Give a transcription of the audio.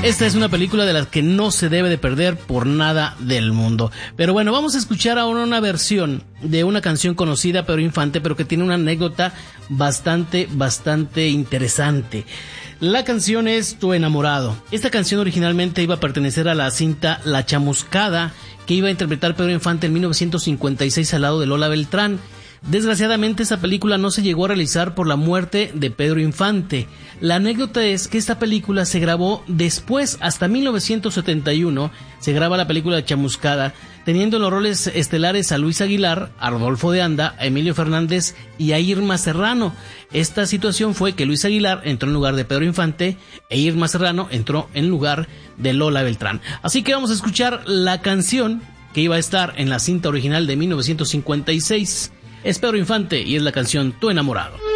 Esta es una película de las que no se debe de perder por nada del mundo. Pero bueno, vamos a escuchar ahora una versión de una canción conocida Pedro Infante, pero que tiene una anécdota bastante interesante. La canción es Tu enamorado. Esta canción originalmente iba a pertenecer a la cinta La Chamuscada, que iba a interpretar Pedro Infante en 1956 al lado de Lola Beltrán. Desgraciadamente esa película no se llegó a realizar por la muerte de Pedro Infante. La anécdota es que esta película se grabó después, hasta 1971, se graba la película Chamuscada, teniendo en los roles estelares a Luis Aguilar, a Rodolfo de Anda, a Emilio Fernández y a Irma Serrano. Esta situación fue que Luis Aguilar entró en lugar de Pedro Infante e Irma Serrano entró en lugar de Lola Beltrán. Así que vamos a escuchar la canción que iba a estar en la cinta original de 1956. Es Pedro Infante y es la canción Tu enamorado.